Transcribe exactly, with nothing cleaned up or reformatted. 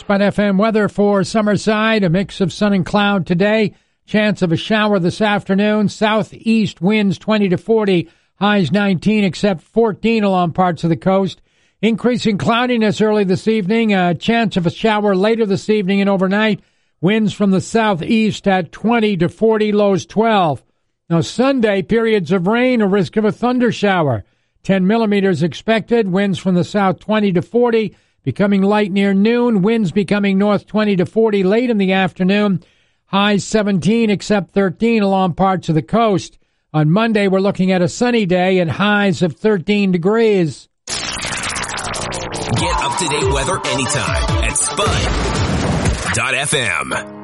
Spot F M weather for Summerside, a mix of sun and cloud today. Chance of a shower this afternoon. Southeast winds twenty to forty, highs nineteen except fourteen along parts of the coast. Increasing cloudiness early this evening. A chance of a shower later this evening and overnight. Winds from the southeast at twenty to forty, lows twelve. Now Sunday, periods of rain, a risk of a thunder shower. ten millimeters expected. Winds from the south twenty to forty. Becoming light near noon, winds becoming north twenty to forty late in the afternoon. Highs seventeen except thirteen along parts of the coast. On Monday, we're looking at a sunny day and highs of thirteen degrees. Get up-to-date weather anytime at Spud dot F M.